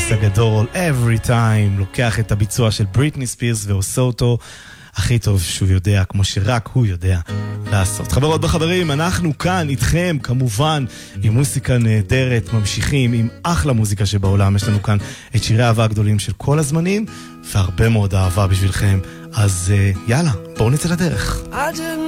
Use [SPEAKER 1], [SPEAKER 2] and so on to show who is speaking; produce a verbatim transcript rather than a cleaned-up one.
[SPEAKER 1] אלוויס הגדול, Every Time, לוקח את הביצוע של בריטני ספירס ועושה אותו הכי טוב שהוא יודע, כמו שרק הוא יודע לעשות. חברות וחברים, אנחנו כאן איתכם, כמובן, עם מוזיקה נהדרת, ממשיכים עם אחלה מוזיקה שבעולם. יש לנו כאן את שירי האהבה הגדולים של כל הזמנים, והרבה מאוד אהבה בשבילכם. אז יאללה, בואו נצא לדרך.
[SPEAKER 2] I didn't